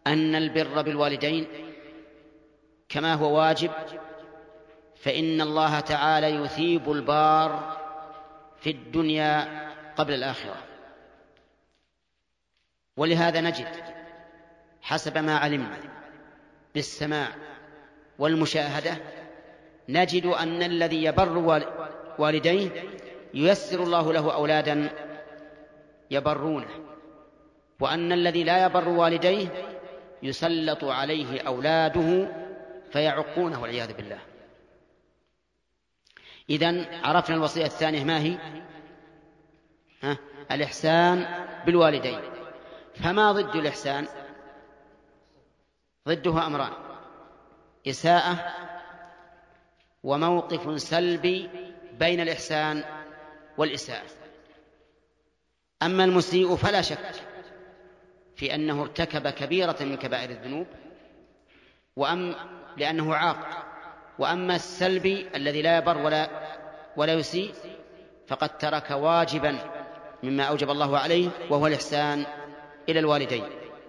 أن البر بالوالدين كما هو واجب، فإن الله تعالى يثيب البار في الدنيا قبل الآخرة. ولهذا نجد حسب ما علمنا بالسماع والمشاهدة، نجد أن الذي يبر والديه ييسر الله له أولادا يبرونه، وأن الذي لا يبر والديه يسلط عليه أولاده فيعقونه والعياذ بالله. إذن عرفنا الوصية الثانية ما هي؟ الإحسان بالوالدين. فما ضد الإحسان؟ ضده أمران: إساءة وموقف سلبي بين الإحسان والإساءة. أما المسيء فلا شك في أنه ارتكب كبيرة من كبائر الذنوب لأنه عاق. وأما السلبي الذي لا يبر ولا يسيء فقد ترك واجبا مما أوجب الله عليه، وهو الإحسان إلى الوالدين.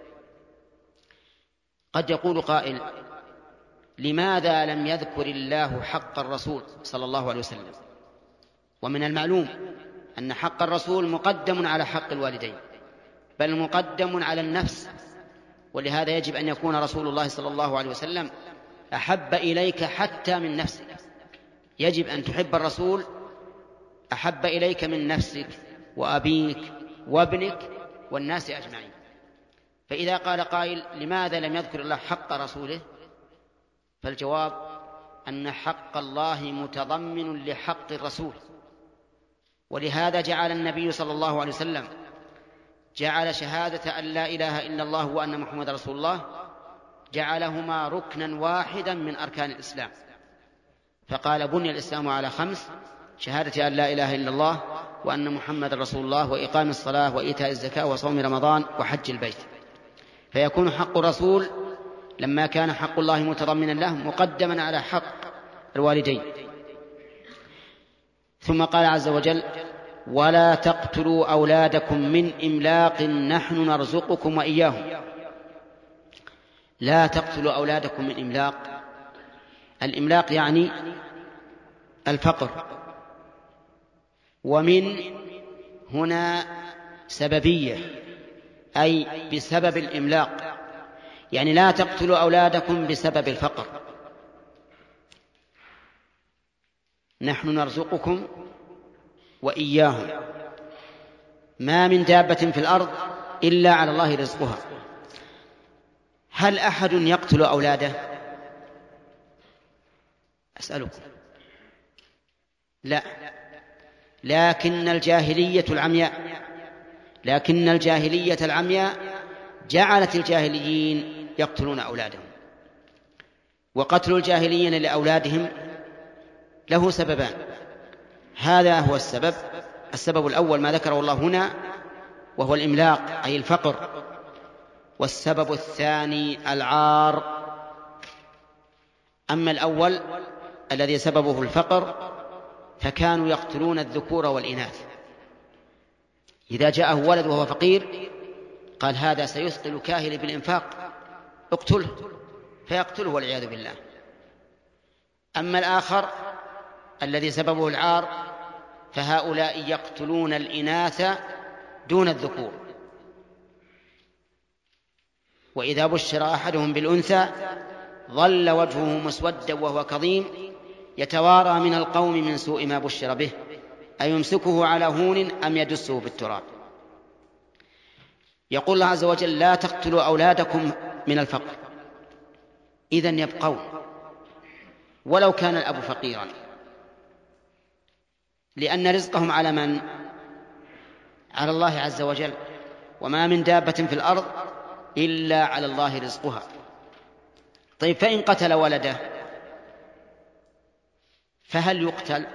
قد يقول قائل: لماذا لم يذكر الله حق الرسول صلى الله عليه وسلم؟ ومن المعلوم أن حق الرسول مقدم على حق الوالدين، بل مقدم على النفس، ولهذا يجب أن يكون رسول الله صلى الله عليه وسلم أحب إليك حتى من نفسك. يجب أن تحب الرسول أحب إليك من نفسك وأبيك وابنك والناس أجمعين. فإذا قال قائل: لماذا لم يذكر الله حق رسوله؟ فالجواب أن حق الله متضمن لحق الرسول، ولهذا جعل النبي صلى الله عليه وسلم جعل شهادة أن لا إله إلا الله وأن محمد رسول الله جعلهما ركنا واحدا من أركان الإسلام، فقال: بني الإسلام على 5: شهادة أن لا إله إلا الله وأن محمد رسول الله وإقام الصلاة وإيتاء الزكاة وصوم رمضان وحج البيت. فيكون حق الرسول لما كان حق الله متضمنا له مقدما على حق الوالدين. ثم قال عز وجل: ولا تقتلوا أولادكم من إملاق نحن نرزقكم وإياهم. لا تقتلوا أولادكم من إملاق. الإملاق يعني الفقر، ومن هنا سببية، أي بسبب الإملاق، يعني لا تقتلوا أولادكم بسبب الفقر. نحن نرزقكم وإياهم. ما من دابة في الأرض إلا على الله رزقها. هل أحد يقتل أولاده؟ أسألكم. لا، لكن الجاهلية العمياء جعلت الجاهليين يقتلون أولادهم. وقتل الجاهليين لأولادهم له سببان. هذا هو السبب الأول ما ذكره الله هنا، وهو الإملاق أي الفقر. والسبب الثاني العار. أما الأول الذي سببه الفقر فكانوا يقتلون الذكور والإناث. إذا جاءه ولد وهو فقير قال: هذا سيثقل كاهلي بالإنفاق، اقتله، فيقتله والعياذ بالله. أما الآخر الذي سببه العار فهؤلاء يقتلون الإناث دون الذكور. وإذا بشر أحدهم بالأنثى ظل وجهه مسودا وهو كظيم يتوارى من القوم من سوء ما بشر به، أيمسكه على هون أم يدسه بالتراب. يقول الله عز وجل: لا تقتلوا أولادكم من الفقر. إذن يبقون ولو كان الأب فقيرا، لأن رزقهم على من؟ على الله عز وجل. وما من دابة في الأرض إلا على الله رزقها. طيب، فإن قتل ولده فهل يقتل؟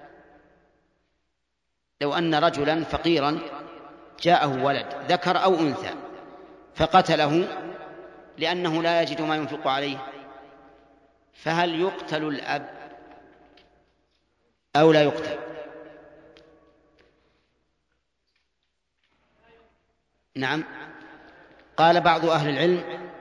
لو أن رجلا فقيرا جاءه ولد ذكر أو أنثى فقتله لأنه لا يجد ما ينفق عليه، فهل يقتل الأب أو لا يقتل؟ نعم، قال بعض أهل العلم